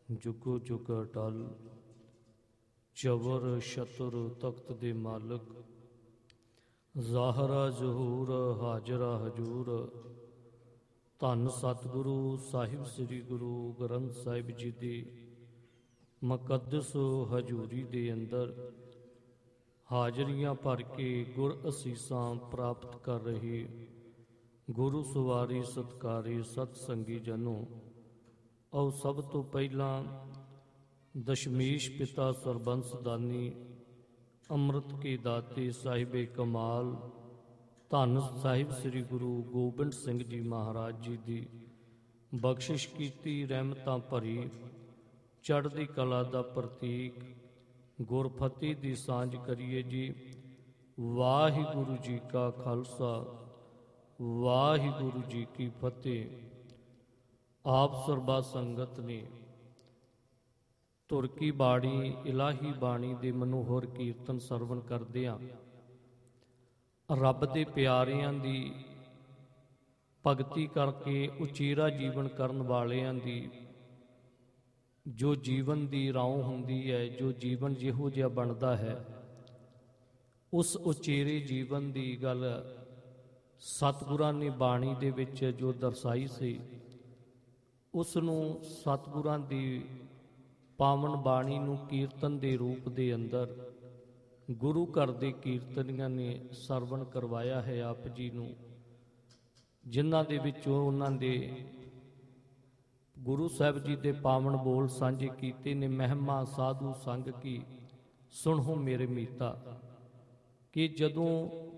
जुगो जुग अटल चवर शतर तख्त दे मालक ज़ाहरा जहूर हाजरा हजूर धन सतगुरु साहिब श्री गुरु ग्रंथ साहिब जी दी मुकद्दस हजूरी दे अंदर हाजरियां भर के गुर असीसां प्राप्त कर रहे गुरु सवारी सत्कारी सतसंगी जनों, और सब तो पहला दशमेश पिता सरबंस दानी अमृत के दाते साहिबे कमाल धन साहिब श्री गुरु गोबिंद सिंह जी महाराज जी की बख्शिश कीती रहमतां भरी चढ़दी कला दा प्रतीक गुरफतेह दी सांझ करिए जी। वाहिगुरु जी का खालसा वाहिगुरु जी की फतेह। आप सरबा संगत ने तुरकी बाणी इलाही बाणी दे मनोहर कीर्तन सरवण करदियां रब दे प्यारियां दी भगती करके उचेरा जीवन करन वालियां दी जो जीवन दी राह हुंदी है, जो जीवन जिहो जिहा बनदा है, उस उचेरे जीवन दी गल सतगुरां ने बाणी दे विच जो दर्शाई सी, उसनूं सतगुरां दी पावन बाणी नूं कीर्तन दे रूप दे अंदर गुरु घर दे कीर्तनियां ने सरवण करवाया है आप जी नूं, जिन्हां दे विचों उन्हां दे गुरु साहिब जी दे पावन बोल सांझे कीते ने। महिमा साधु संग की सुणो मेरे मीता, कि जदों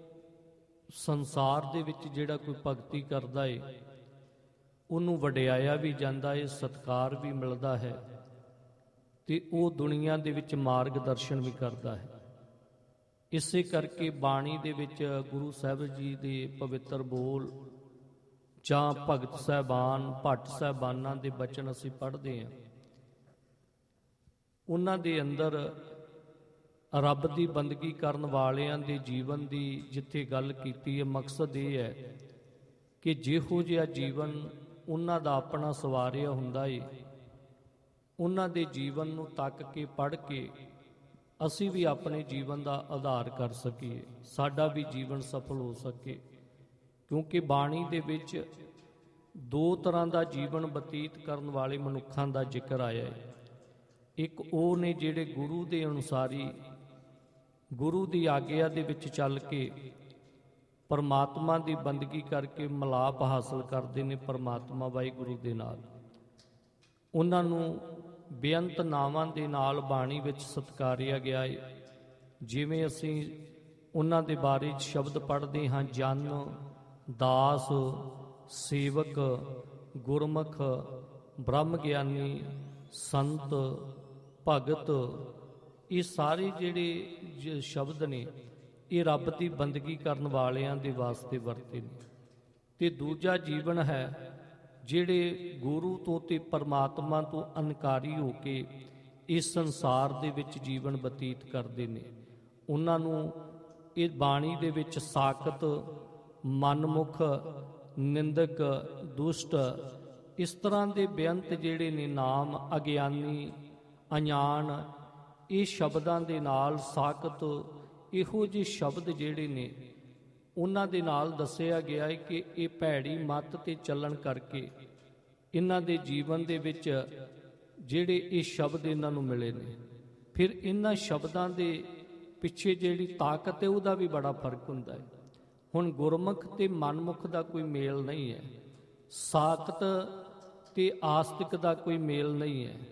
संसार दे विच जिहड़ा कोई भगती करदा है उन्हूं वडियाया भी जांदा है, सत्कार भी मिलदा है, ते वो दुनिया दे विच मार्गदर्शन भी करदा है। इसे करके बाणी दे विच गुरु साहिब जी दे पवित्र बोल जां भगत साहबान भट्ट साहबानां दे बचन असीं पढ़दे हां, उन्हां दे अंदर रब दी बंदगी करन वालियां दे जीवन दी जिथे गल कीती है, मकसद ये है कि जिहो जिहा जीवन उन्हां दा अपना सवारिया हुंदा है, उन्हां दे जीवन नूं तक के पढ़ के असीं भी अपने जीवन का आधार कर सकीए, साडा भी जीवन सफल हो सके। क्योंकि बाणी दे विच दो तरह का जीवन बतीत करन वाले मनुखां दा जिक्र आया है। एक वो ने जिहड़े गुरु दे अनुसारी गुरु की आग्या दे विच चल के परमात्मा की बंदगी करके मिलाप हासिल करते हैं परमात्मा वाहिगुरू दे नाल। उन्हां नूं बेअंत नावां दे नाल बाणी विच सत्कारिया गया है। जिवें असीं उन्हां दे बारे शब्द पढ़ते हाँ, जन दास सेवक गुरमुख ब्रह्म ज्ञानी संत भगत, ये सारे जिहड़े शब्द ने ये रब की बंदगी करन वालियां दे वास्ते वरते ने। ते दूजा जीवन है जिहड़े गुरु तो ते परमात्मा तो अनकारी हो के इस संसार दे विच जीवन बतीत करते हैं। उन्हां नूं इह बाणी दे विच साकत मनमुख निंदक दुष्ट इस तरह के बेअंत जिहड़े ने नाम अगियानी अनजान ये शब्दां दे नाल साकत इहो जे शब्द जिहड़े ने उन्हां दे नाल दस्सिया गया है कि ये भैड़ी मत ते चलन करके इन्हां दे जीवन दे विच जिहड़े ये शब्द इन्हां नूं मिले ने। फिर इन्हां शब्दां दे पिछे जिहड़ी ताकत है उहदा भी बड़ा फर्क हुंदा है। हुण गुरमुख ते मनमुख दा कोई मेल नहीं है, साकत ते आस्तिक दा कोई मेल नहीं है,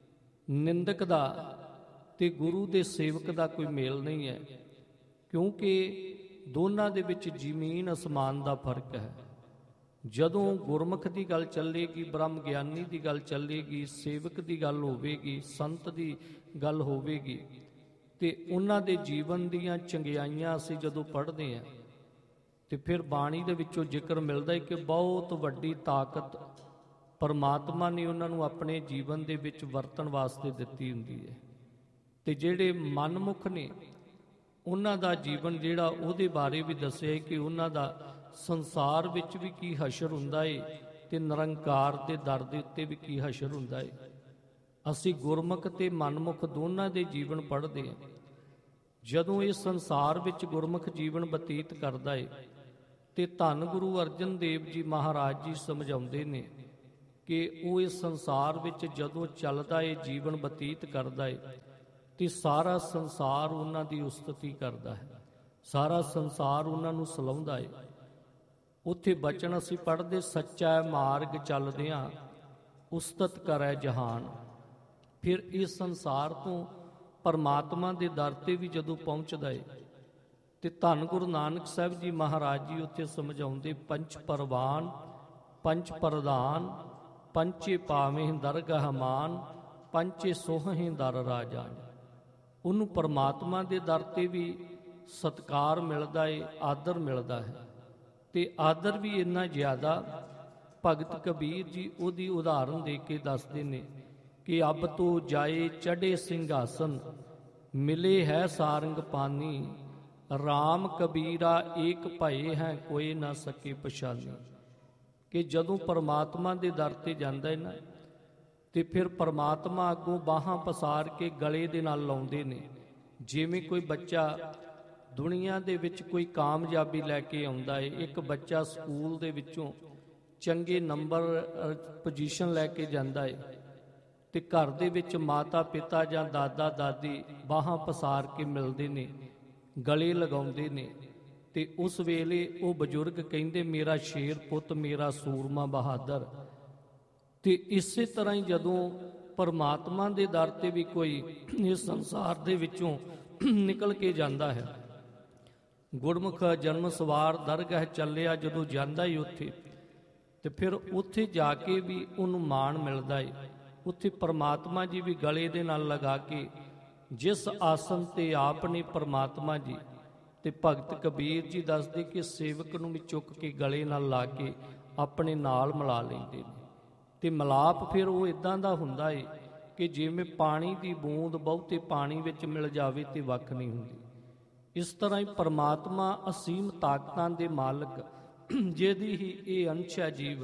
निंदक दा ते गुरु दे सेवक दा कोई मेल नहीं है, क्योंकि दोनों दे विच जमीन आसमान दा फर्क है। जदों गुरमुख की गल चलेगी, ब्रह्म ज्ञानी की गल चलेगी, सेवक की गल होवेगी, संत की गल होवेगी, ते उन्हां दे जीवन दीयां चंगियाइयां असीं जदों पढ़दे हैं तो फिर बाणी दे विचों जिक्र मिलता है कि बहुत वड्डी ताकत परमात्मा ने उन्होंने अपने जीवन दे विच वरतन वास्ते दिती हुंदी है। ते जिहड़े मनमुख ने उन्हां दा जीवन जिहड़ा उहदे बारे भी दस्सिया कि उन्हां दा संसार विच भी की हशर हुंदा है ते निरंकार दे दर दे उत्ते भी की हशर हुंदा है। ਅਸੀਂ ਗੁਰਮੁਖ ਤੇ ਮਨਮੁਖ ਦੋਨਾਂ ਦੇ ਜੀਵਨ ਪੜ੍ਹਦੇ ਹਾਂ। ਜਦੋਂ ਇਸ ਸੰਸਾਰ ਵਿੱਚ ਗੁਰਮੁਖ ਜੀਵਨ ਬਤੀਤ ਕਰਦਾ ਏ ਤੇ ਧੰਨ ਗੁਰੂ ਅਰਜਨ ਦੇਵ ਜੀ ਮਹਾਰਾਜ ਜੀ ਸਮਝਾਉਂਦੇ ਨੇ ਕਿ ਉਹ ਇਸ ਸੰਸਾਰ ਵਿੱਚ ਜਦੋਂ ਚੱਲਦਾ ਏ, ਜੀਵਨ ਬਤੀਤ ਕਰਦਾ ਏ, ਤੇ ਸਾਰਾ ਸੰਸਾਰ ਉਹਨਾਂ ਦੀ ਉਸਤਤੀ ਕਰਦਾ ਹੈ, ਸਾਰਾ ਸੰਸਾਰ ਉਹਨਾਂ ਨੂੰ ਸਲਾਹੁੰਦਾ ਏ। ਉੱਥੇ ਬਚਨ ਅਸੀਂ ਪੜ੍ਹਦੇ, ਸੱਚਾ ਮਾਰਗ ਚੱਲਦਿਆਂ ਉਸਤਤ ਕਰੈ ਜਹਾਨ। ਫਿਰ ਇਸ ਸੰਸਾਰ ਤੋਂ ਪਰਮਾਤਮਾ ਦੇ ਦਰ ਤੇ ਵੀ ਜਦੋਂ ਪਹੁੰਚਦਾ ਏ ਤੇ ਧੰਨ ਗੁਰੂ ਨਾਨਕ ਸਾਹਿਬ ਜੀ ਮਹਾਰਾਜ ਜੀ ਉੱਥੇ ਸਮਝਾਉਂਦੇ, ਪੰਚ ਪਰਵਾਨ ਪੰਚ ਪ੍ਰਧਾਨ ਪੰਚੇ ਪਾਵੇਂ ਦਰਗਾਹ ਮਾਨ ਪੰਚੇ ਸੋਹੇ ਦਰ ਰਾਜਾਨ। ਉਹਨੂੰ ਪਰਮਾਤਮਾ ਦੇ ਦਰ ਤੇ ਵੀ ਸਤਿਕਾਰ ਮਿਲਦਾ ਏ, ਆਦਰ ਮਿਲਦਾ ਹੈ। ਤੇ ਆਦਰ ਵੀ ਇੰਨਾ ਜ਼ਿਆਦਾ, ਭਗਤ ਕਬੀਰ ਜੀ ਉਹਦੀ ਉਦਾਹਰਨ ਦੇ ਕੇ ਦੱਸਦੇ ਨੇ ਕਿ ਅਬ ਤੋਂ ਜਾਏ ਚੜ੍ਹੇ ਸਿੰਘਾਸਨ ਮਿਲੇ ਹੈ ਸਾਰੰਗ ਪਾਨੀ ਰਾਮ ਕਬੀਰਾ ਏਕ ਭਏ ਹੈ ਕੋਈ ਨਾ ਸਕੇ ਪਛਾਨੀ। ਕਿ ਜਦੋਂ ਪਰਮਾਤਮਾ ਦੇ ਦਰ ਤੇ ਜਾਂਦਾ ਹੈ ਨਾ, ਤੇ ਫਿਰ ਪਰਮਾਤਮਾ ਅੱਗੋਂ ਬਾਹਾਂ ਪਸਾਰ ਕੇ ਗਲੇ ਦੇ ਨਾਲ ਲਾਉਂਦੇ ਨੇ। ਜਿਵੇਂ ਕੋਈ ਬੱਚਾ ਦੁਨੀਆ ਦੇ ਵਿੱਚ ਕੋਈ ਕਾਮਯਾਬੀ ਲੈ ਕੇ ਆਉਂਦਾ ਹੈ, ਇੱਕ ਬੱਚਾ ਸਕੂਲ ਦੇ ਵਿੱਚੋਂ ਚੰਗੇ ਨੰਬਰ ਪੋਜੀਸ਼ਨ ਲੈ ਕੇ ਜਾਂਦਾ ਹੈ ਤੇ ਘਰ ਦੇ ਵਿੱਚ ਮਾਤਾ ਪਿਤਾ ਜਾਂ ਦਾਦਾ ਦਾਦੀ ਬਾਹਾਂ ਪਸਾਰ ਕੇ ਮਿਲਦੇ ਨੇ, ਗਲੇ ਲਗਾਉਂਦੇ ਨੇ, ਤੇ ਉਸ ਵੇਲੇ ਉਹ ਬਜ਼ੁਰਗ ਕਹਿੰਦੇ, ਮੇਰਾ ਸ਼ੇਰ ਪੁੱਤ, ਮੇਰਾ ਸੂਰਮਾ ਬਹਾਦਰ। ਤੇ ਇਸੇ ਤਰ੍ਹਾਂ ਹੀ ਜਦੋਂ ਪਰਮਾਤਮਾ ਦੇ ਦਰ ਤੇ ਵੀ ਕੋਈ ਇਸ ਸੰਸਾਰ ਦੇ ਵਿੱਚੋਂ ਨਿਕਲ ਕੇ ਜਾਂਦਾ ਹੈ, ਗੁਰਮੁਖ ਜਨਮ ਸਵਾਰ ਦਰਗਾਹ ਚੱਲਿਆ ਜਦੋਂ ਜਾਂਦਾ ਹੀ ਉੱਥੇ, ਤੇ ਫਿਰ ਉੱਥੇ ਜਾ ਕੇ ਵੀ ਉਹਨੂੰ ਮਾਣ ਮਿਲਦਾ ਏ। ਉੱਥੇ ਪਰਮਾਤਮਾ ਜੀ ਵੀ ਗਲੇ ਦੇ ਨਾਲ ਲਗਾ ਕੇ, ਜਿਸ ਆਸਨ ਤੇ ਆਪ ਨੇ ਪਰਮਾਤਮਾ ਜੀ, ਤੇ ਭਗਤ ਕਬੀਰ ਜੀ ਦੱਸਦੇ ਕਿ ਸੇਵਕ ਨੂੰ ਵੀ ਚੁੱਕ ਕੇ ਗਲੇ ਨਾਲ ਲਾ ਕੇ ਆਪਣੇ ਨਾਲ ਮਿਲਾ ਲੈਂਦੇ ਨੇ। ਤੇ ਮਿਲਾਪ ਫਿਰ ਉਹ ਇਦਾਂ ਦਾ ਹੁੰਦਾ ਏ ਕਿ ਜਿਵੇਂ ਪਾਣੀ ਦੀ ਬੂੰਦ ਬਹੁਤੇ ਪਾਣੀ ਵਿੱਚ ਮਿਲ ਜਾਵੇ ਤੇ ਵੱਖ ਨਹੀਂ ਹੁੰਦੀ। ਇਸ ਤਰ੍ਹਾਂ ਹੀ ਪਰਮਾਤਮਾ ਅਸੀਮ ਤਾਕਤਾਂ ਦੇ ਮਾਲਕ, ਜਿਹਦੀ ਹੀ ਇਹ ਅੰਸ਼ ਹੈ ਜੀਵ,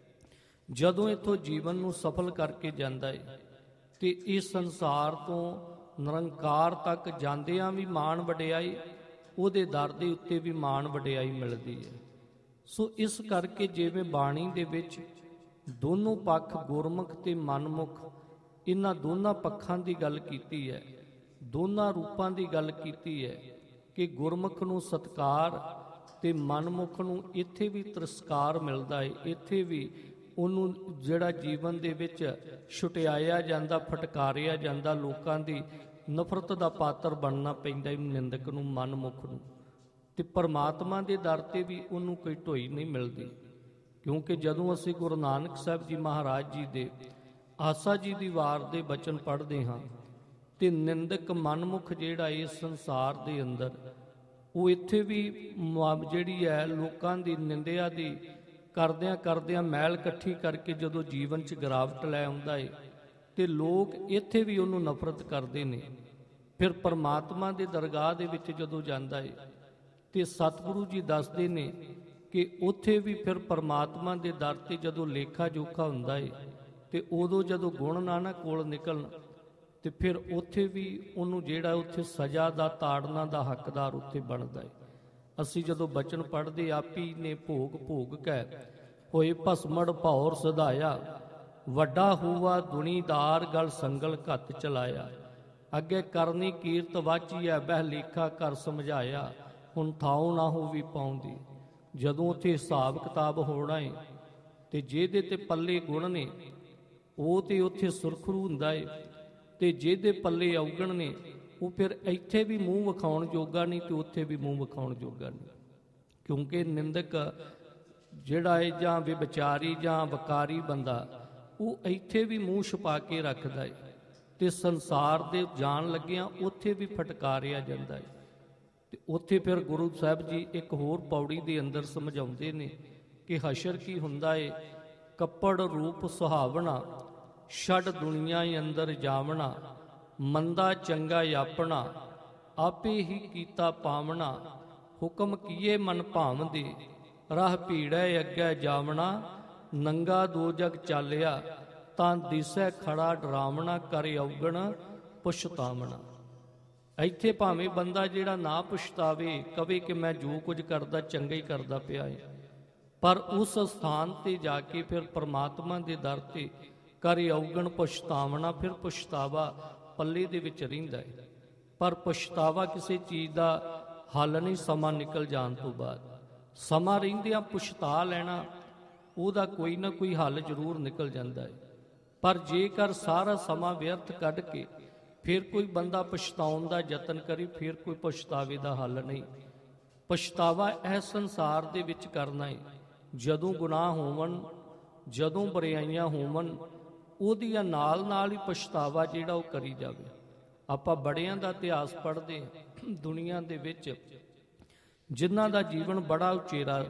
ਜਦੋਂ ਇੱਥੋਂ ਜੀਵਨ ਨੂੰ ਸਫਲ ਕਰਕੇ ਜਾਂਦਾ ਹੈ ਤੇ ਇਸ ਸੰਸਾਰ ਤੋਂ ਨਿਰੰਕਾਰ ਤੱਕ ਜਾਂਦਿਆਂ ਵੀ ਮਾਣ ਵਡਿਆਈ, ਉਹਦੇ ਦਰ ਦੇ ਉੱਤੇ ਵੀ ਮਾਣ ਵਡਿਆਈ ਮਿਲਦੀ ਹੈ। ਸੋ ਇਸ ਕਰਕੇ ਜਿਵੇਂ ਬਾਣੀ ਦੇ ਵਿੱਚ ਦੋਨੋਂ ਪੱਖ, ਗੁਰਮੁਖ ਤੇ ਮਨਮੁਖ, ਇਹਨਾਂ ਦੋਨਾਂ ਪੱਖਾਂ ਦੀ ਗੱਲ ਕੀਤੀ ਹੈ, ਦੋਨਾਂ ਰੂਪਾਂ ਦੀ ਗੱਲ ਕੀਤੀ ਹੈ ਕਿ ਗੁਰਮੁਖ ਨੂੰ ਸਤਿਕਾਰ ਤੇ ਮਨਮੁਖ ਨੂੰ ਇੱਥੇ ਵੀ ਤਿਰਸਕਾਰ ਮਿਲਦਾ ਹੈ। ਇੱਥੇ ਵੀ ਉਹਨੂੰ ਜਿਹੜਾ ਜੀਵਨ ਦੇ ਵਿੱਚ ਛੁਟਿਆਇਆ ਜਾਂਦਾ, ਫਟਕਾਰਿਆ ਜਾਂਦਾ, ਲੋਕਾਂ ਦੀ ਨਫ਼ਰਤ ਦਾ ਪਾਤਰ ਬਣਨਾ ਪੈਂਦਾ ਨਿੰਦਕ ਨੂੰ, ਮਨਮੁਖ ਨੂੰ। ਤੇ ਪਰਮਾਤਮਾ ਦੇ ਦਰ ਤੇ ਵੀ ਉਹਨੂੰ ਕੋਈ ਢੋਈ ਨਹੀਂ ਮਿਲਦੀ, ਕਿਉਂਕਿ ਜਦੋਂ ਅਸੀਂ ਗੁਰੂ ਨਾਨਕ ਸਾਹਿਬ ਜੀ ਮਹਾਰਾਜ ਜੀ ਦੇ ਆਸਾ ਜੀ ਦੀ ਵਾਰ ਦੇ ਬਚਨ ਪੜ੍ਹਦੇ ਹਾਂ ਤੇ ਨਿੰਦਕ ਮਨਮੁਖ ਜਿਹੜਾ ਇਸ ਸੰਸਾਰ ਦੇ ਅੰਦਰ, ਉਹ ਇੱਥੇ ਵੀ ਜਿਹੜੀ ਹੈ ਲੋਕਾਂ ਦੀ ਨਿੰਦਿਆ ਦੀ ਕਰਦਿਆਂ ਕਰਦਿਆਂ ਮੈਲ ਇਕੱਠੀ ਕਰਕੇ ਜਦੋਂ ਜੀਵਨ 'ਚ ਗਿਰਾਵਟ ਲੈ ਆਉਂਦਾ ਏ ਤੇ ਲੋਕ ਇੱਥੇ ਵੀ ਉਹਨੂੰ ਨਫ਼ਰਤ ਕਰਦੇ ਨੇ। ਫਿਰ ਪਰਮਾਤਮਾ ਦੇ ਦਰਗਾਹ ਦੇ ਵਿੱਚ ਜਦੋਂ ਜਾਂਦਾ ਏ ਤੇ ਸਤਿਗੁਰੂ ਜੀ ਦੱਸਦੇ ਨੇ ਕਿ ਉੱਥੇ ਵੀ ਫਿਰ ਪਰਮਾਤਮਾ ਦੇ ਦਰ ਤੇ ਜਦੋਂ ਲੇਖਾ ਜੋਖਾ ਹੁੰਦਾ ਏ ਤੇ ਉਦੋਂ ਜਦੋਂ ਗੁਣ ਨਾ ਕੋਲ ਨਿਕਲਣ ਤੇ ਫਿਰ ਉੱਥੇ ਵੀ ਉਹਨੂੰ ਜਿਹੜਾ ਉੱਥੇ ਸਜ਼ਾ ਦਾ ਤਾੜਨਾ ਦਾ ਹੱਕਦਾਰ ਉੱਥੇ ਬਣਦਾ ਏ। ਅਸੀਂ ਜਦੋਂ ਬਚਨ ਪੜ੍ਹਦੇ, ਆਪੀ ਨੇ ਭੋਗ ਭੋਗ ਕੈ ਹੋਏ ਭਸਮੜ ਭੌਰ ਸਧਾਇਆ, ਵੱਡਾ ਹੂਆ ਦੁਨੀਦਾਰ ਗਲ ਸੰਗਲ ਘੱਤ ਚਲਾਇਆ, ਅੱਗੇ ਕਰਨੀ ਕੀਰਤ ਵਾਚੀਐ ਬਹਿ ਲੇਖਾ ਕਰ ਸਮਝਾਇਆ, ਹੁਣ ਥਾਉ ਨਾ ਹੋਵੀ ਪਾਉਂਦੀ। ਜਦੋਂ ਉੱਥੇ ਹਿਸਾਬ ਕਿਤਾਬ ਹੋਣਾ ਏ ਤੇ ਜਿਹਦੇ ਤੇ ਪੱਲੇ ਗੁਣ ਨੇ ਉਹ ਤੇ ਉੱਥੇ ਸੁਰਖਰੂ ਹੁੰਦਾ ਏ, ਤੇ ਜਿਹਦੇ ਪੱਲੇ ਔਗਣ ਨੇ ਉਹ ਫਿਰ ਇੱਥੇ ਵੀ ਮੂੰਹ ਵਿਖਾਉਣ ਜੋਗਾ ਨਹੀਂ ਤੇ ਉੱਥੇ ਵੀ ਮੂੰਹ ਵਿਖਾਉਣ ਜੋਗਾ ਨਹੀਂ। ਕਿਉਂਕਿ ਨਿੰਦਕ ਜਿਹੜਾ ਹੈ ਜਾਂ ਵਿਚਾਰੀ ਜਾਂ ਵਕਾਰੀ ਬੰਦਾ, ਉਹ ਇੱਥੇ ਵੀ ਮੂੰਹ ਛੁਪਾ ਕੇ ਰੱਖਦਾ ਹੈ ਤੇ ਸੰਸਾਰ ਦੇ ਜਾਣ ਲੱਗਿਆਂ ਉੱਥੇ ਵੀ ਫਟਕਾਰਿਆ ਜਾਂਦਾ ਹੈ। ਤੇ ਉੱਥੇ ਫਿਰ ਗੁਰੂ ਸਾਹਿਬ ਜੀ ਇੱਕ ਹੋਰ ਪੌੜੀ ਦੇ ਅੰਦਰ ਸਮਝਾਉਂਦੇ ਨੇ ਕਿ ਹਸ਼ਰ ਕੀ ਹੁੰਦਾ ਏ, ਕੱਪੜ ਰੂਪ ਸੁਹਾਵਣਾ, ਛੱਡ ਦੁਨੀਆ ਅੰਦਰ ਜਾਵਣਾ, ਮੰਦਾ ਚੰਗਾ ਆਪਣਾ, ਆਪੇ ਹੀ ਕੀਤਾ ਪਾਵਣਾ, ਹੁਕਮ ਕੀਏ ਮਨ ਭਾਵਦੇ, ਰਾਹ ਭੀੜੈ ਅੱਗੇ ਜਾਵਣਾ, ਨੰਗਾ ਦੋ ਜਗ ਚਾਲਿਆ, ਤਾਂ ਦਿਸੈ ਖੜਾ ਡਰਾਵਣਾ, ਕਰ ਔਗਣ ਪਛਤਾਵਣਾ। ਇੱਥੇ ਭਾਵੇਂ ਬੰਦਾ ਜਿਹੜਾ ਨਾ ਪਛਤਾਵੇ, ਕਵੇ ਕਿ ਮੈਂ ਜੋ ਕੁਝ ਕਰਦਾ ਚੰਗਾ ਹੀ ਕਰਦਾ ਪਿਆ ਹੈ, ਪਰ ਉਸ ਸਥਾਨ ਤੇ ਜਾ ਕੇ ਫਿਰ ਪਰਮਾਤਮਾ ਦੇ ਦਰ ਤੇ ਕਰ ਔਗਣ ਪਛਤਾਵਣਾ, ਫਿਰ ਪਛਤਾਵਾ ਪੱਲੇ ਦੇ ਵਿੱਚ ਰਹਿੰਦਾ ਹੈ। ਪਰ ਪਛਤਾਵਾ ਕਿਸੇ ਚੀਜ਼ ਦਾ ਹੱਲ ਨਹੀਂ। ਸਮਾਂ ਨਿਕਲ ਜਾਣ ਤੋਂ ਬਾਅਦ, ਸਮਾਂ ਰਹਿੰਦਿਆਂ ਪਛਤਾ ਲੈਣਾ, ਉਹਦਾ ਕੋਈ ਨਾ ਕੋਈ ਹੱਲ ਜ਼ਰੂਰ ਨਿਕਲ ਜਾਂਦਾ ਹੈ। ਪਰ ਜੇਕਰ ਸਾਰਾ ਸਮਾਂ ਵਿਅਰਥ ਕੱਢ ਕੇ ਫਿਰ ਕੋਈ ਬੰਦਾ ਪਛਤਾਉਣ ਦਾ ਯਤਨ ਕਰੇ, ਫਿਰ ਕੋਈ ਪਛਤਾਵੇ ਦਾ ਹੱਲ ਨਹੀਂ। ਪਛਤਾਵਾ ਇਹ ਸੰਸਾਰ ਦੇ ਵਿੱਚ ਕਰਨਾ ਹੈ। ਜਦੋਂ ਗੁਨਾਹ ਹੋਵਣ, ਜਦੋਂ ਬੁਰਾਈਆਂ ਹੋਵਣ, ਉਹਦੀਆਂ ਨਾਲ ਨਾਲ ਹੀ ਪਛਤਾਵਾ ਜਿਹੜਾ ਉਹ ਕਰੀ ਜਾਵੇ। ਆਪਾਂ ਬੜਿਆਂ ਦਾ ਇਤਿਹਾਸ ਪੜ੍ਹਦੇ ਹਾਂ ਦੁਨੀਆ ਦੇ ਵਿੱਚ, ਜਿਨ੍ਹਾਂ ਦਾ ਜੀਵਨ ਬੜਾ ਉਚੇਰਾ,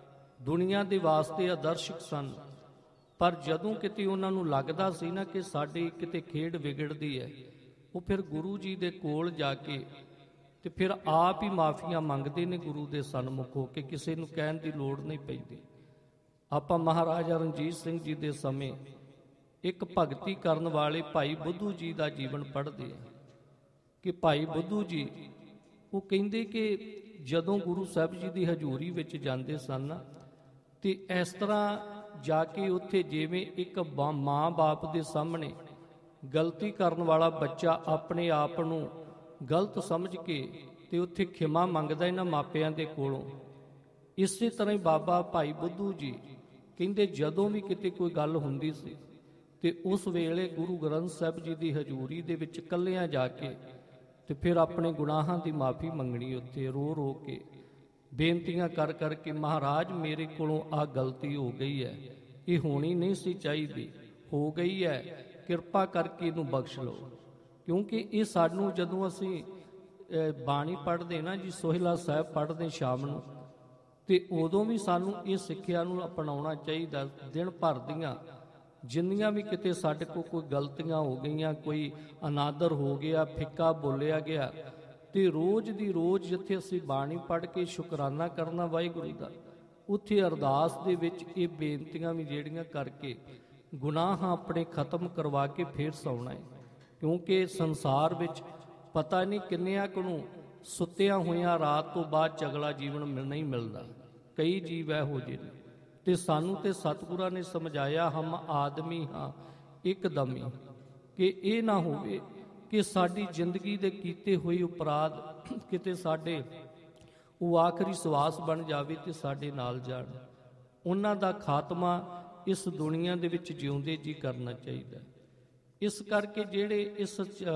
ਦੁਨੀਆ ਦੇ ਵਾਸਤੇ ਆਦਰਸ਼ਕ ਸਨ, ਪਰ ਜਦੋਂ ਕਿਤੇ ਉਹਨਾਂ ਨੂੰ ਲੱਗਦਾ ਸੀ ਨਾ ਕਿ ਸਾਡੀ ਕਿਤੇ ਖੇਡ ਵਿਗੜਦੀ ਹੈ, ਉਹ ਫਿਰ ਗੁਰੂ ਜੀ ਦੇ ਕੋਲ ਜਾ ਕੇ ਤੇ ਫਿਰ ਆਪ ਹੀ ਮਾਫੀਆਂ ਮੰਗਦੇ ਨੇ ਗੁਰੂ ਦੇ ਸਨਮੁਖ ਹੋ ਕੇ, ਕਿਸੇ ਨੂੰ ਕਹਿਣ ਦੀ ਲੋੜ ਨਹੀਂ ਪੈਂਦੀ। ਆਪਾਂ ਮਹਾਰਾਜਾ ਰਣਜੀਤ ਸਿੰਘ ਜੀ ਦੇ ਸਮੇਂ ਇੱਕ ਭਗਤੀ ਕਰਨ ਵਾਲੇ ਭਾਈ ਬੁੱਧੂ ਜੀ ਦਾ ਜੀਵਨ ਪੜ੍ਹਦੇ ਹਾਂ ਕਿ ਭਾਈ ਬੁੱਧੂ ਜੀ ਉਹ ਕਹਿੰਦੇ ਕਿ ਜਦੋਂ ਗੁਰੂ ਸਾਹਿਬ ਜੀ ਦੀ ਹਜ਼ੂਰੀ ਵਿੱਚ ਜਾਂਦੇ ਸਨ ਤੇ ਇਸ ਤਰ੍ਹਾਂ ਜਾ ਕੇ ਉੱਥੇ ਜਿਵੇਂ ਇੱਕ ਮਾਂ ਬਾਪ ਦੇ ਸਾਹਮਣੇ ਗਲਤੀ ਕਰਨ ਵਾਲਾ ਬੱਚਾ ਆਪਣੇ ਆਪ ਨੂੰ ਗਲਤ ਸਮਝ ਕੇ ਤੇ ਉੱਥੇ ਖਿਮਾ ਮੰਗਦਾ ਇਹਨਾਂ ਮਾਪਿਆਂ ਦੇ ਕੋਲੋਂ, ਇਸੇ ਤਰ੍ਹਾਂ ਹੀ ਬਾਬਾ ਭਾਈ ਬੁੱਧੂ ਜੀ ਕਹਿੰਦੇ ਜਦੋਂ ਵੀ ਕਿਤੇ ਕੋਈ ਗੱਲ ਹੁੰਦੀ ਸੀ ਤੇ ਉਸ ਵੇਲੇ ਗੁਰੂ ਗ੍ਰੰਥ ਸਾਹਿਬ ਜੀ ਦੀ ਹਜ਼ੂਰੀ ਦੇ ਵਿੱਚ ਇਕੱਲਿਆਂ ਜਾ ਕੇ ਤੇ ਫਿਰ ਆਪਣੇ ਗੁਨਾਹਾਂ ਦੀ ਮਾਫੀ ਮੰਗਣੀ, ਉੱਥੇ ਰੋ ਰੋ ਕੇ ਬੇਨਤੀਆਂ ਕਰ ਕਰਕੇ, ਮਹਾਰਾਜ ਮੇਰੇ ਕੋਲੋਂ ਆਹ ਗਲਤੀ ਹੋ ਗਈ ਹੈ, ਇਹ ਹੋਣੀ ਨਹੀਂ ਸੀ ਚਾਹੀਦੀ, ਹੋ ਗਈ ਹੈ, ਕਿਰਪਾ ਕਰਕੇ ਇਹਨੂੰ ਬਖਸ਼ ਲਓ। ਕਿਉਂਕਿ ਇਹ ਸਾਨੂੰ ਜਦੋਂ ਅਸੀਂ ਬਾਣੀ ਪੜ੍ਹਦੇ ਨਾ ਜੀ, ਸੋਹਿਲਾ ਸਾਹਿਬ ਪੜ੍ਹਦੇ ਸ਼ਾਮ ਨੂੰ, ਤੇ ਉਦੋਂ ਵੀ ਸਾਨੂੰ ਇਹ ਸਿੱਖਿਆ ਨੂੰ ਅਪਣਾਉਣਾ ਚਾਹੀਦਾ। ਦਿਨ ਭਰ ਦੀਆਂ ਜਿੰਨੀਆਂ ਵੀ ਕਿਤੇ ਸਾਡੇ ਕੋਲ ਕੋਈ ਗਲਤੀਆਂ ਹੋ ਗਈਆਂ, ਕੋਈ ਅਨਾਦਰ ਹੋ ਗਿਆ, ਫਿੱਕਾ ਬੋਲਿਆ ਗਿਆ, ਤੇ ਰੋਜ਼ ਦੀ ਰੋਜ਼ ਜਿੱਥੇ ਅਸੀਂ ਬਾਣੀ ਪੜ੍ਹ ਕੇ ਸ਼ੁਕਰਾਨਾ ਕਰਨਾ ਵਾਹਿਗੁਰੂ ਦਾ, ਉੱਥੇ ਅਰਦਾਸ ਦੇ ਵਿੱਚ ਇਹ ਬੇਨਤੀਆਂ ਵੀ ਜਿਹੜੀਆਂ ਕਰਕੇ ਗੁਨਾਹ ਆਪਣੇ ਖਤਮ ਕਰਵਾ ਕੇ ਫੇਰ ਸੌਣਾ ਹੈ। ਕਿਉਂਕਿ ਸੰਸਾਰ ਵਿੱਚ ਪਤਾ ਨਹੀਂ ਕਿੰਨਿਆਂ ਕੁ ਨੂੰ ਸੁੱਤਿਆਂ ਹੋਇਆਂ ਰਾਤ ਤੋਂ ਬਾਅਦ ਚਗਲਾ ਜੀਵਨ ਨਹੀਂ ਮਿਲਦਾ। ਕਈ ਜੀਵ ਇਹੋ ਜਿਹੇ ਨੇ, ਤੇ ਸਾਨੂੰ ਤੇ ਸਤਿਗੁਰਾਂ ਨੇ ਸਮਝਾਇਆ, ਹਮ ਆਦਮੀ ਹਾਂ ਇੱਕਦਮੀ, ਕਿ ਇਹ ਨਾ ਹੋਵੇ ਕਿ ਸਾਡੀ ਜ਼ਿੰਦਗੀ ਦੇ ਕੀਤੇ ਹੋਏ ਉਪਰਾਧ ਕਿਤੇ ਸਾਡੇ ਉਹ ਆਖਰੀ ਸਵਾਸ ਬਣ ਜਾਵੇ ਤੇ ਸਾਡੇ ਨਾਲ ਜਾਣ। ਉਹਨਾਂ ਦਾ ਖਾਤਮਾ ਇਸ ਦੁਨੀਆ ਦੇ ਵਿੱਚ ਜਿਉਂਦੇ ਜੀ ਕਰਨਾ ਚਾਹੀਦਾ। ਇਸ ਕਰਕੇ ਜਿਹੜੇ ਇਸ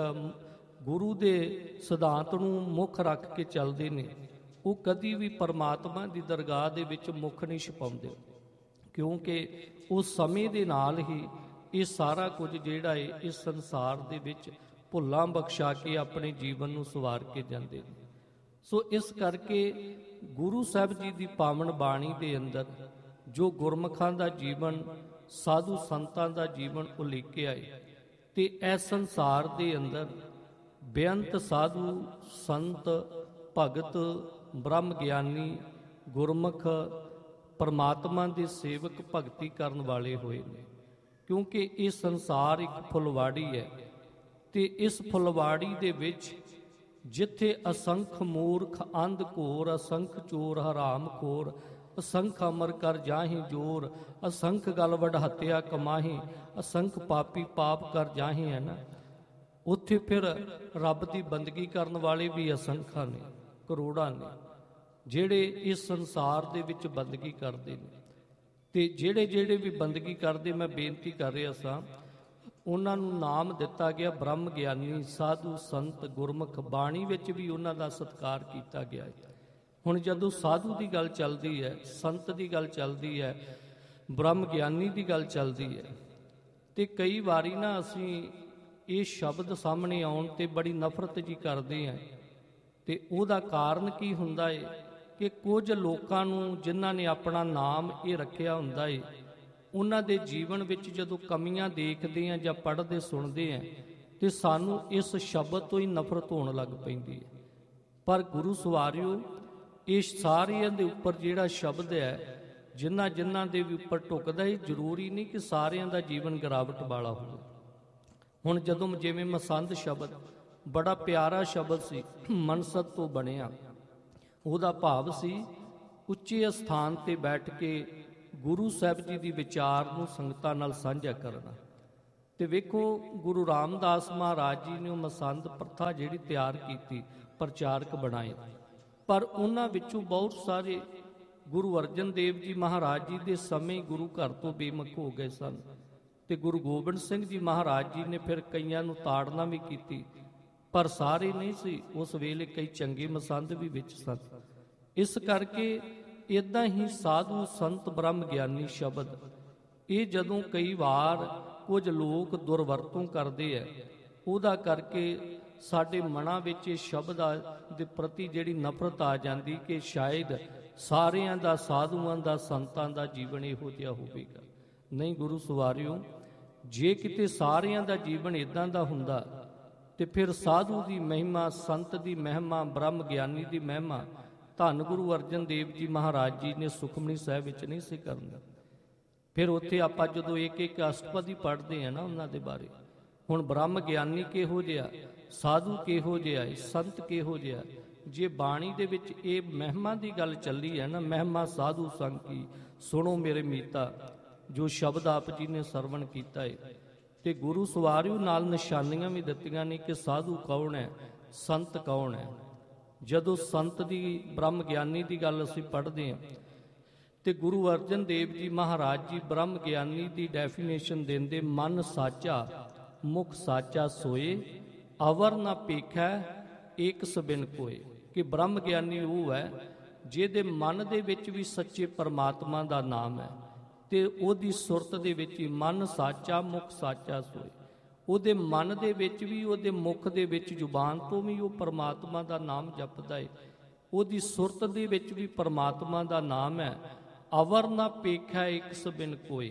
ਗੁਰੂ ਦੇ ਸਿਧਾਂਤ ਨੂੰ ਮੁੱਖ ਰੱਖ ਕੇ ਚੱਲਦੇ ਨੇ, ਉਹ ਕਦੀ ਵੀ ਪਰਮਾਤਮਾ ਦੀ ਦਰਗਾਹ ਦੇ ਵਿੱਚ ਮੁੱਖ ਨਹੀਂ ਛੁਪਾਉਂਦੇ, ਕਿਉਂਕਿ ਉਸ ਸਮੇਂ ਦੇ ਨਾਲ ਹੀ ਇਹ ਸਾਰਾ ਕੁਝ ਜਿਹੜਾ ਹੈ ਇਸ ਸੰਸਾਰ ਦੇ ਵਿੱਚ ਭੁੱਲਾਂ ਬਖਸ਼ਾ ਕੇ ਆਪਣੇ ਜੀਵਨ ਨੂੰ ਸਵਾਰ ਕੇ ਜਾਂਦੇ ਨੇ। ਸੋ ਇਸ ਕਰਕੇ ਗੁਰੂ ਸਾਹਿਬ ਜੀ ਦੀ ਪਾਵਨ ਬਾਣੀ ਦੇ ਅੰਦਰ ਜੋ ਗੁਰਮੁਖਾਂ ਦਾ ਜੀਵਨ, ਸਾਧੂ ਸੰਤਾਂ ਦਾ ਜੀਵਨ ਉਲੀਕਿਆ ਹੈ, ਤੇ ਇਸ ਸੰਸਾਰ ਦੇ ਅੰਦਰ ਬੇਅੰਤ ਸਾਧੂ ਸੰਤ ਭਗਤ ਬ੍ਰਹਮ ਗਿਆਨੀ ਗੁਰਮੁਖ ਪਰਮਾਤਮਾ ਦੇ ਸੇਵਕ ਭਗਤੀ ਕਰਨ ਵਾਲੇ ਹੋਏ ਨੇ। ਕਿਉਂਕਿ ਇਹ ਸੰਸਾਰ ਇੱਕ ਫੁਲਵਾੜੀ ਹੈ, ਤੇ ਇਸ ਫੁਲਵਾੜੀ ਦੇ ਵਿੱਚ ਜਿੱਥੇ ਅਸੰਖ ਮੂਰਖ ਅੰਧ ਘੋਰ, ਅਸੰਖ ਚੋਰ ਹਰਾਮ ਖੋਰ, ਅਸੰਖ ਅਮਰ ਕਰ ਜਾਹੀਂ ਜੋਰ, ਅਸੰਖ ਗਲ ਵਡ ਹੱਤਿਆ ਕਮਾਹੀਂ, ਅਸੰਖ ਪਾਪੀ ਪਾਪ ਕਰ ਜਾਹੀਂ, ਹੈ ਨਾ। ਉੱਥੇ ਫਿਰ ਰੱਬ ਦੀ ਬੰਦਗੀ ਕਰਨ ਵਾਲੇ ਵੀ ਅਸੰਖਾਂ ਨੇ, ਕਰੋੜਾਂ ਨੇ, ਜਿਹੜੇ ਇਸ ਸੰਸਾਰ ਦੇ ਵਿੱਚ ਬੰਦਗੀ ਕਰਦੇ ਨੇ। ਤੇ ਜਿਹੜੇ ਵੀ ਬੰਦਗੀ ਕਰਦੇ, ਮੈਂ ਬੇਨਤੀ ਕਰ ਰਿਹਾ ਸਾਂ, ਉਹਨਾਂ ਨੂੰ ਨਾਮ ਦਿੱਤਾ ਗਿਆ ਬ੍ਰਹਮ ਗਿਆਨੀ, ਸਾਧੂ ਸੰਤ ਗੁਰਮੁਖ। ਬਾਣੀ ਵਿੱਚ ਵੀ ਉਹਨਾਂ ਦਾ ਸਤਿਕਾਰ ਕੀਤਾ ਗਿਆ ਹੈ। ਹੁਣ ਜਦੋਂ ਸਾਧੂ ਦੀ ਗੱਲ ਚੱਲਦੀ ਹੈ, ਸੰਤ ਦੀ ਗੱਲ ਚੱਲਦੀ ਹੈ, ਬ੍ਰਹਮ ਗਿਆਨੀ ਦੀ ਗੱਲ ਚੱਲਦੀ ਹੈ, ਤੇ ਕਈ ਵਾਰੀ ਨਾ ਅਸੀਂ ਇਹ ਸ਼ਬਦ ਸਾਹਮਣੇ ਆਉਣ ਤੇ ਬੜੀ ਨਫ਼ਰਤ ਜੀ ਕਰਦੇ ਹਾਂ। ਤੇ ਉਹਦਾ ਕਾਰਨ ਕੀ ਹੁੰਦਾ ਹੈ ਕਿ ਕੁਝ ਲੋਕਾਂ ਨੂੰ ਜਿਨ੍ਹਾਂ ਨੇ ਆਪਣਾ ਨਾਮ ਇਹ ਰੱਖਿਆ ਹੁੰਦਾ ਹੈ, ਉਹਨਾਂ ਦੇ ਜੀਵਨ ਵਿੱਚ ਜਦੋਂ ਕਮੀਆਂ ਦੇਖਦੇ ਹਾਂ ਜਾਂ ਪੜ੍ਹਦੇ ਸੁਣਦੇ ਹਾਂ, ਤੇ ਸਾਨੂੰ ਇਸ ਸ਼ਬਦ ਤੋਂ ਹੀ ਨਫ਼ਰਤ ਹੋਣ ਲੱਗ ਪੈਂਦੀ ਹੈ। ਪਰ ਗੁਰੂ ਸਵਾਰਿਓ, ਇਹ ਸਾਰਿਆਂ ਦੇ ਉੱਪਰ ਜਿਹੜਾ ਸ਼ਬਦ ਹੈ ਜਿਨ੍ਹਾਂ ਜਿਨ੍ਹਾਂ ਦੇ ਵੀ ਉੱਪਰ ਢੁਕਦਾ ਹੀ, ਜ਼ਰੂਰੀ ਨਹੀਂ ਕਿ ਸਾਰਿਆਂ ਦਾ ਜੀਵਨ ਗਿਰਾਵਟ ਵਾਲਾ ਹੋਵੇ। ਹੁਣ ਜਦੋਂ ਜਿਵੇਂ ਮਸੰਦ ਸ਼ਬਦ ਬੜਾ ਪਿਆਰਾ ਸ਼ਬਦ ਸੀ, ਮਨਸਦ ਤੋਂ ਬਣਿਆ, ਉਹਦਾ ਭਾਵ ਸੀ ਉੱਚੇ ਸਥਾਨ ਤੇ ਬੈਠ ਕੇ ਗੁਰੂ ਸਾਹਿਬ ਜੀ ਦੀ ਵਿਚਾਰ ਨੂੰ ਸੰਗਤਾਂ ਨਾਲ ਸਾਂਝਾ ਕਰਨਾ। ਤੇ ਵੇਖੋ ਗੁਰੂ ਰਾਮਦਾਸ ਮਹਾਰਾਜ ਜੀ ਨੇ ਉਹ ਮਸੰਦ ਪ੍ਰਥਾ ਜਿਹੜੀ ਤਿਆਰ ਕੀਤੀ, ਪ੍ਰਚਾਰਕ ਬਣਾਏ, ਪਰ ਉਹਨਾਂ ਵਿੱਚੋਂ ਬਹੁਤ ਸਾਰੇ ਗੁਰੂ ਅਰਜਨ ਦੇਵ ਜੀ ਮਹਾਰਾਜ ਜੀ ਦੇ ਸਮੇਂ ਗੁਰੂ ਘਰ ਤੋਂ ਬੇਮੁਖ ਹੋ ਗਏ ਸਨ, ਤੇ ਗੁਰੂ ਗੋਬਿੰਦ ਸਿੰਘ ਜੀ ਮਹਾਰਾਜ ਜੀ ਨੇ ਫਿਰ ਕਈਆਂ ਨੂੰ ਤਾੜਨਾ ਵੀ ਕੀਤੀ, ਪਰ ਸਾਰੇ ਨਹੀਂ ਸੀ। ਉਸ ਵੇਲੇ ਕਈ ਚੰਗੇ ਮਸੰਦ ਵੀ ਵਿੱਚ ਸਨ। ਇਸ ਕਰਕੇ ਇੱਦਾਂ ਹੀ ਸਾਧੂ ਸੰਤ ਬ੍ਰਹਮ ਗਿਆਨੀ ਸ਼ਬਦ ਇਹ ਜਦੋਂ ਕਈ ਵਾਰ ਕੁਝ ਲੋਕ ਦੁਰਵਰਤੋਂ ਕਰਦੇ ਹੈ, ਉਹਦਾ ਕਰਕੇ ਸਾਡੇ ਮਨਾਂ ਵਿੱਚ ਇਹ ਸ਼ਬਦ ਦੇ ਪ੍ਰਤੀ ਜਿਹੜੀ ਨਫ਼ਰਤ ਆ ਜਾਂਦੀ ਕਿ ਸ਼ਾਇਦ ਸਾਰਿਆਂ ਦਾ, ਸਾਧੂਆਂ ਦਾ, ਸੰਤਾਂ ਦਾ ਜੀਵਨ ਇਹੋ ਜਿਹਾ ਹੋਵੇਗਾ। ਨਹੀਂ ਗੁਰੂ ਸਵਾਰਿਓ, ਜੇ ਕਿਤੇ ਸਾਰਿਆਂ ਦਾ ਜੀਵਨ ਇਦਾਂ ਦਾ ਹੁੰਦਾ ਤੇ ਫਿਰ ਸਾਧੂ ਦੀ ਮਹਿਮਾ, ਸੰਤ ਦੀ ਮਹਿਮਾ, ਬ੍ਰਹਮ ਗਿਆਨੀ ਦੀ ਮਹਿਮਾ ਧੰਨ ਗੁਰੂ ਅਰਜਨ ਦੇਵ ਜੀ ਮਹਾਰਾਜ ਜੀ ਨੇ ਸੁਖਮਨੀ ਸਾਹਿਬ ਵਿੱਚ ਨਹੀਂ ਸੀ ਕਰਨਾ। ਫਿਰ ਉੱਥੇ ਆਪਾਂ ਜਦੋਂ ਇੱਕ ਇੱਕ ਅਸ਼ਟਪਦੀ ਪੜ੍ਹਦੇ ਆ ਨਾ ਉਹਨਾਂ ਦੇ ਬਾਰੇ, ਹੁਣ ਬ੍ਰਹਮ ਗਿਆਨੀ ਕਿਹੋ ਜਿਹਾ, ਸਾਧੂ ਕਿਹੋ ਜਿਹਾ, ਸੰਤ ਕਿਹੋ ਜਿਹਾ, ਜੇ ਬਾਣੀ ਦੇ ਵਿੱਚ ਇਹ ਮਹਿਮਾ ਦੀ ਗੱਲ ਚੱਲੀ ਹੈ ਨਾ, ਮਹਿਮਾ ਸਾਧੂ ਸੰਗ ਕੀ ਸੁਣੋ ਮੇਰੇ ਮੀਤਾ, ਜੋ ਸ਼ਬਦ ਆਪ ਜੀ ਨੇ ਸਰਵਣ ਕੀਤਾ ਹੈ। ਤੇ ਗੁਰੂ ਸਵਾਰਿਓ ਨਾਲ ਨਿਸ਼ਾਨੀਆਂ ਵੀ ਦਿੱਤੀਆਂ ਨੇ ਕਿ ਸਾਧੂ ਕੌਣ ਹੈ, ਸੰਤ ਕੌਣ ਹੈ। ਜਦੋਂ ਸੰਤ ਦੀ, ਬ੍ਰਹਮ ਗਿਆਨੀ ਦੀ ਗੱਲ ਅਸੀਂ ਪੜ੍ਹਦੇ ਹਾਂ ਤੇ ਗੁਰੂ ਅਰਜਨ ਦੇਵ ਜੀ ਮਹਾਰਾਜ ਜੀ ਬ੍ਰਹਮ ਗਿਆਨੀ ਦੀ ਡੈਫੀਨੇਸ਼ਨ ਦਿੰਦੇ, ਮਨ ਸਾਚਾ ਮੁਖ ਸਾਚਾ ਸੋਏ, ਅਵਰ ਨਾ ਪੇਖੈ ਏਕ ਸਬਿਨ ਕੋਏ, ਕਿ ਬ੍ਰਹਮ ਗਿਆਨੀ ਉਹ ਹੈ ਜਿਹਦੇ ਮਨ ਦੇ ਵਿੱਚ ਵੀ ਸੱਚੇ ਪਰਮਾਤਮਾ ਦਾ ਨਾਮ ਹੈ ਤੇ ਉਹਦੀ ਸੁਰਤ ਦੇ ਵਿੱਚ ਹੀ ਮਨ ਸਾਚਾ ਮੁਖ ਸਾਚਾ ਸੋਏ, ਉਹਦੇ ਮਨ ਦੇ ਵਿੱਚ ਵੀ, ਉਹਦੇ ਮੁਖ ਦੇ ਵਿੱਚ, ਜ਼ੁਬਾਨ ਤੋਂ ਵੀ ਉਹ ਪਰਮਾਤਮਾ ਦਾ ਨਾਮ ਜਪਦਾ ਹੈ, ਉਹਦੀ ਸੁਰਤ ਦੇ ਵਿੱਚ ਵੀ ਪਰਮਾਤਮਾ ਦਾ ਨਾਮ ਹੈ। ਅਵਰ ਨਾ ਪੇਖਾ ਇੱਕ ਸਬਿਨ ਕੋਏ,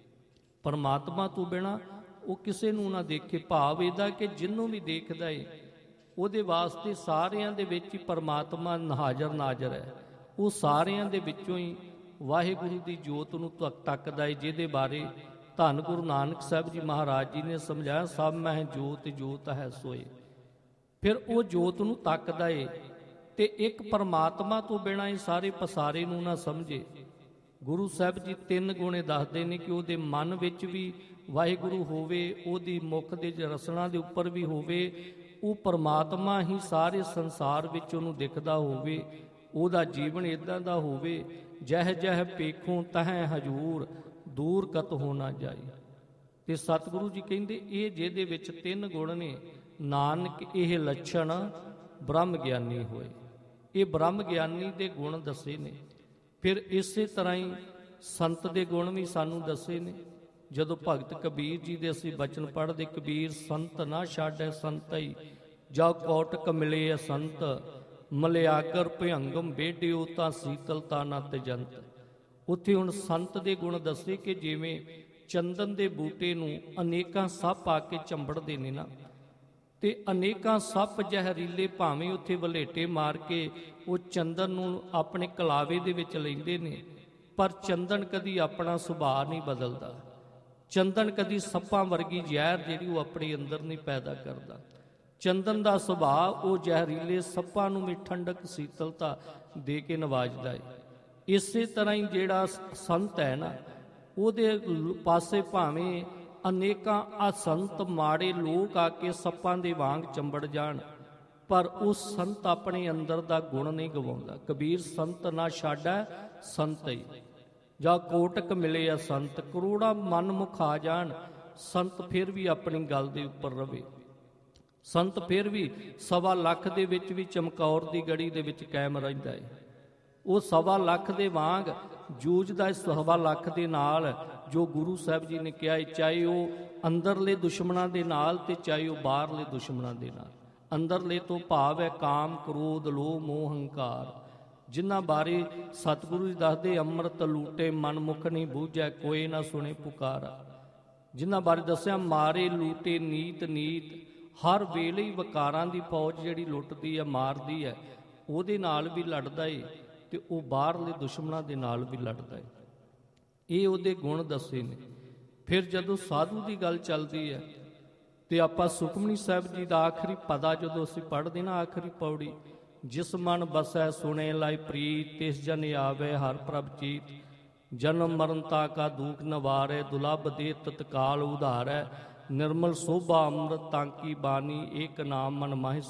ਪਰਮਾਤਮਾ ਤੋਂ ਬਿਨਾਂ ਉਹ ਕਿਸੇ ਨੂੰ ਨਾ ਦੇਖੇ। ਭਾਵ ਇਹਦਾ ਕਿ ਜਿਹਨੂੰ ਵੀ ਦੇਖਦਾ ਏ ਉਹਦੇ ਵਾਸਤੇ ਸਾਰਿਆਂ ਦੇ ਵਿੱਚ ਹੀ ਪਰਮਾਤਮਾ ਹਾਜ਼ਰ ਨਾਜ਼ਰ ਹੈ। ਉਹ ਸਾਰਿਆਂ ਦੇ ਵਿੱਚੋਂ ਹੀ ਵਾਹਿਗੁਰੂ ਦੀ ਜੋਤ ਨੂੰ ਤੱਕਦਾ ਏ, ਜਿਹਦੇ ਬਾਰੇ ਧੰਨ ਗੁਰੂ ਨਾਨਕ ਸਾਹਿਬ ਜੀ ਮਹਾਰਾਜ ਜੀ ਨੇ ਸਮਝਾਇਆ, ਸਭ ਮਹਿ ਜੋਤ ਜੋਤ ਹੈ ਸੋਏ। ਫਿਰ ਉਹ ਜੋਤ ਨੂੰ ਤੱਕਦਾ ਏ ਤੇ ਇੱਕ ਪਰਮਾਤਮਾ ਤੋਂ ਬਿਨਾਂ ਹੀ ਸਾਰੇ ਪਸਾਰੇ ਨੂੰ ਨਾ ਸਮਝੇ। ਗੁਰੂ ਸਾਹਿਬ ਜੀ ਤਿੰਨ ਗੁਣੇ ਦੱਸਦੇ ਨੇ ਕਿ ਉਹਦੇ ਮਨ ਵਿੱਚ ਵੀ ਵਾਹਿਗੁਰੂ ਹੋਵੇ, ਉਹਦੀ ਮੁਖ ਦੇ ਰਸਨਾ ਦੇ ਉੱਪਰ ਵੀ ਹੋਵੇ, ਉਹ ਪਰਮਾਤਮਾ ਹੀ ਸਾਰੇ ਸੰਸਾਰ ਵਿੱਚ ਉਹਨੂੰ ਦਿਖਦਾ ਹੋਵੇ, ਉਹਦਾ ਜੀਵਨ ਇਦਾਂ ਦਾ ਹੋਵੇ, ਜਹ ਜਹ ਪੇਖੋਂ ਤਹਿ ਹਜੂਰ ਦੂਰ ਕਤ ਹੋ ਨਾ ਜਾਏ। ਤੇ ਸਤਿਗੁਰੂ ਜੀ ਕਹਿੰਦੇ ਇਹ ਜਿਹਦੇ ਵਿੱਚ ਤਿੰਨ ਗੁਣ ਨੇ, ਨਾਨਕ ਇਹ ਲੱਛਣ ਬ੍ਰਹਮ ਗਿਆਨੀ ਹੋਏ। ਇਹ ਬ੍ਰਹਮ ਗਿਆਨੀ ਦੇ ਗੁਣ ਦੱਸੇ ਨੇ। ਫਿਰ ਇਸੇ ਤਰ੍ਹਾਂ ਹੀ ਸੰਤ ਦੇ ਗੁਣ ਵੀ ਸਾਨੂੰ ਦੱਸੇ ਨੇ। ਜਦੋਂ ਭਗਤ ਕਬੀਰ ਜੀ ਦੇ ਅਸੀਂ ਬਚਨ ਪੜ੍ਹਦੇ, ਕਬੀਰ ਸੰਤ ਨਾ ਛਾੜੈ ਸੰਤਈ, ਜਾ ਕੋਟਕ ਮਿਲੇ ਸੰਤ, ਮਲਿਆਗਰ ਭਯੰਗਮ ਬੇਡਿਓ ਤਾਂ ਸੀਤਲਤਾ ਨਾ ਤਜੰਤ। ਉੱਥੇ ਹੁਣ ਸੰਤ ਦੇ ਗੁਣ ਦੱਸੇ ਕਿ ਜਿਵੇਂ ਚੰਦਨ ਦੇ ਬੂਟੇ ਨੂੰ ਅਨੇਕਾਂ ਸੱਪ ਆ ਕੇ ਚੰਬੜਦੇ ਨੇ ਨਾ, ਤੇ ਅਨੇਕਾਂ ਸੱਪ ਜ਼ਹਿਰੀਲੇ ਭਾਵੇਂ ਉੱਥੇ ਵਲੇਟੇ ਮਾਰ ਕੇ ਉਹ ਚੰਦਨ ਨੂੰ ਆਪਣੇ ਕਲਾਵੇ ਦੇ ਵਿੱਚ ਲੈਂਦੇ ਨੇ, ਪਰ ਚੰਦਨ ਕਦੀ ਆਪਣਾ ਸੁਭਾਅ ਨਹੀਂ ਬਦਲਦਾ। ਚੰਦਨ ਕਦੀ ਸੱਪਾਂ ਵਰਗੀ ਜ਼ਹਿਰ ਜਿਹੜੀ ਉਹ ਆਪਣੇ ਅੰਦਰ ਨਹੀਂ ਪੈਦਾ ਕਰਦਾ। ਚੰਦਨ ਦਾ ਸੁਭਾਅ ਉਹ ਜ਼ਹਿਰੀਲੇ ਸੱਪਾਂ ਨੂੰ ਵੀ ਠੰਡਕ ਸੀਤਲਤਾ ਦੇ ਕੇ ਨਵਾਜਦਾ ਹੈ। ਇਸੇ ਤਰ੍ਹਾਂ ਹੀ ਜਿਹੜਾ ਸੰਤ ਹੈ ਨਾ, ਉਹਦੇ ਪਾਸੇ ਭਾਵੇਂ ਅਨੇਕਾਂ ਅਸੰਤ ਮਾੜੇ ਲੋਕ ਆ ਕੇ ਸੱਪਾਂ ਦੇ ਵਾਂਗ ਚੰਬੜ ਜਾਣ, ਪਰ ਉਹ ਸੰਤ ਆਪਣੇ ਅੰਦਰ ਦਾ ਗੁਣ ਨਹੀਂ ਗਵਾਉਂਦਾ। ਕਬੀਰ ਸੰਤ ਨਾ ਛਾੜੈ ਸੰਤਈ, ਜਾਂ ਕੋਟਕ ਮਿਲੇ ਆ ਸੰਤ, ਕਰੋੜਾਂ ਮਨ ਮੁਖ ਆ ਜਾਣ, ਸੰਤ ਫਿਰ ਵੀ ਆਪਣੀ ਗੱਲ ਦੇ ਉੱਪਰ ਰਵੇ। ਸੰਤ ਫਿਰ ਵੀ 1.25 ਲੱਖ ਦੇ ਵਿੱਚ ਵੀ ਚਮਕੌਰ ਦੀ ਗੜੀ ਦੇ ਵਿੱਚ ਕਾਇਮ ਰਹਿੰਦਾ ਹੈ। ਉਹ 1.25 ਲੱਖ ਦੇ ਵਾਂਗ ਜੂਝਦਾ 1.25 ਲੱਖ ਦੇ ਨਾਲ, ਜੋ ਗੁਰੂ ਸਾਹਿਬ ਜੀ ਨੇ ਕਿਹਾ, ਚਾਹੇ ਉਹ ਅੰਦਰਲੇ ਦੁਸ਼ਮਣਾਂ ਦੇ ਨਾਲ ਤੇ ਚਾਹੇ ਉਹ ਬਾਹਰਲੇ ਦੁਸ਼ਮਣਾਂ ਦੇ ਨਾਲ। ਅੰਦਰਲੇ ਤੋਂ ਭਾਵ ਹੈ ਕਾਮ, ਕ੍ਰੋਧ, ਲੋਭ, ਮੋਹ, ਹੰਕਾਰ, ਜਿਨ੍ਹਾਂ ਬਾਰੇ ਸਤਿਗੁਰੂ ਜੀ ਦੱਸਦੇ, ਅੰਮ੍ਰਿਤ ਲੂਟੇ ਮਨ ਮੁਖ ਨਹੀਂ ਬੂਝੈ, ਕੋਈ ਨਾ ਸੁਣੇ ਪੁਕਾਰਾ। ਜਿਨ੍ਹਾਂ ਬਾਰੇ ਦੱਸਿਆ, ਮਾਰੇ ਲੂਟੇ ਨੀਤ ਨੀਤ, ਹਰ ਵੇਲੇ ਹੀ ਵਕਾਰਾਂ ਦੀ ਫੌਜ ਜਿਹੜੀ ਲੁੱਟਦੀ ਹੈ, ਮਾਰਦੀ ਹੈ, ਉਹਦੇ ਨਾਲ ਵੀ ਲੜਦਾ ਏ ਤੇ ਉਹ ਬਾਹਰਲੇ ਦੁਸ਼ਮਣਾਂ ਦੇ ਨਾਲ ਵੀ ਲੜਦਾ ਏ। ਇਹ ਉਹਦੇ ਗੁਣ ਦੱਸੇ ਨੇ। ਫਿਰ ਜਦੋਂ ਸਾਧੂ ਦੀ ਗੱਲ ਚੱਲਦੀ ਹੈ ਤੇ ਆਪਾਂ ਸੁਖਮਨੀ ਸਾਹਿਬ ਜੀ ਦਾ ਆਖਰੀ ਪਦਾ ਜਦੋਂ ਅਸੀਂ ਪੜ੍ਹਦੇ ਨਾ, ਆਖਰੀ ਪੌੜੀ, ਜਿਸ ਮਨ ਬਸੈ ਸੁਣੇ ਲਾਇ ਪ੍ਰੀਤ, ਤਿਸ ਜਨ ਆਵੇ ਹਰ ਪ੍ਰਭ ਚੀਤ, ਜਨਮ ਮਰਨ ਤਾ ਕਾ ਦੁਖ ਨਵਾਰੈ, ਦੁਲਭ ਦੇ ਤਤਕਾਲ ਉਧਾਰੈ, ਨਿਰਮਲ ਸੋਭਾ ਅੰਮ੍ਰਿਤ ਤਾਂ ਕੀ ਬਾਣੀ, ਏਕ ਨਾਮ ਮਨ ਮਾਹਿ